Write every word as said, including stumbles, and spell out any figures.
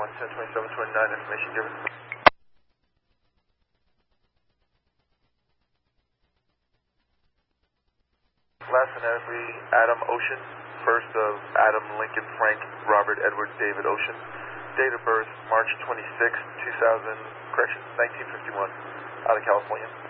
one, ten twenty-seven twenty-nine, information given. Last phonetically, Adam Ocean, first of Adam Lincoln Frank Robert Edward David Ocean. Date of birth, March twenty-sixth, two thousand, correction, nineteen fifty-one, out of California.